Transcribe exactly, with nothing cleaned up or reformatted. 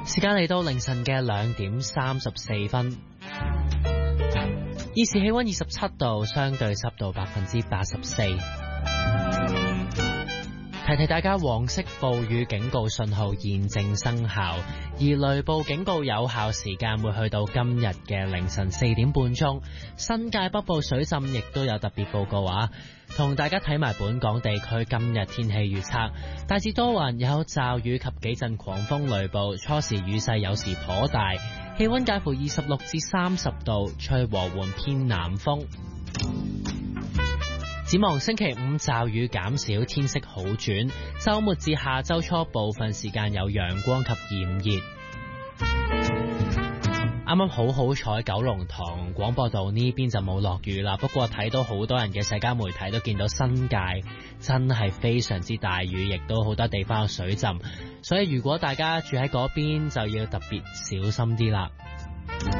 時間嚟到凌晨嘅兩點三十四分，現時氣溫二十七度，相對濕度百分之八十四。提提大家，黃色暴雨警告信號現正生效，而雷暴警告有效時間會去到今日嘅凌晨四點半鐘。新界北部水浸亦都有特別報告啊！同大家睇埋本港地區今日天氣預測，大致多雲，有驟雨及幾陣狂風雷暴，初時雨勢有時頗大，氣溫介乎二十六至三十度，吹和緩偏南風。展望星期五驟雨減少，天色好轉，週末至下週初部分時間有陽光及炎熱。啱啱好好彩，九龍塘廣播道呢邊就冇落雨啦。不過睇到好多人嘅社交媒體都見到新界真係非常之大雨，亦都好多地方有水浸，所以如果大家住喺嗰邊就要特別小心啲啦。